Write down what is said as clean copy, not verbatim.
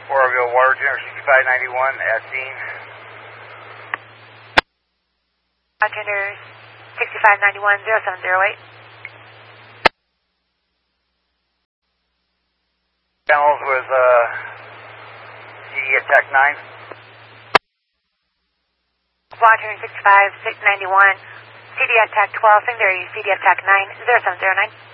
Oroville Water General 6591 at scene. Bartender 6591 0708. Channels with CD Attack 9. Bartender 65691. CD Attack 12, secondary CD Attack 9 0709.